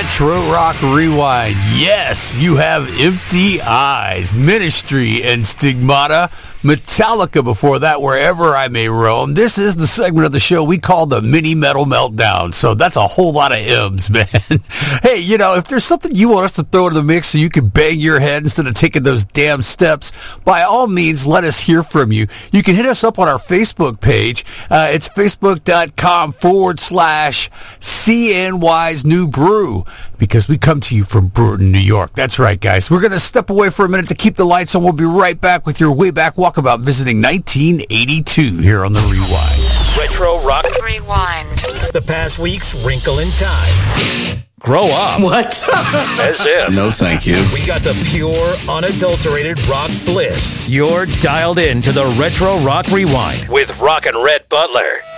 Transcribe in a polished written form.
Retro Rock Rewind. Yes, you have Empty Eyes, Ministry, and Stigmata. Metallica before that, Wherever I May Roam. This is the segment of the show we call the Mini Metal Meltdown. So that's a whole lot of M's, man. Hey, you know, if there's something you want us to throw in the mix so you can bang your head instead of taking those damn steps, by all means, let us hear from you. You can hit us up on our Facebook page. It's facebook.com/CNY's New Brew, because we come to you from Brewerton, New York. That's right, guys. We're going to step away for a minute to keep the lights on. We'll be right back with your way back walk about visiting 1982 here on The Rewind. Retro Rock Rewind. The past week's Wrinkle in Time. Grow up. What? As if. No, thank you. We got the pure, unadulterated rock bliss. You're dialed in to the Retro Rock Rewind with Rock and Red Butler.